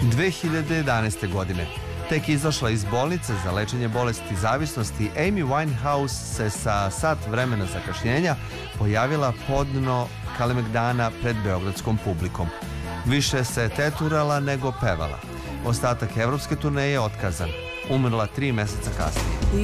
2011. godine. Tek izašla iz bolnice za lečenje bolesti zavisnosti, Amy Winehouse se sa sat vremena zakašnjenja pojavila podno Kalemegdana pred beogradskom publikom. Više se teturala nego pevala. Ostatak evropske turneje je otkazan. Umrla 3 meseca kasnije.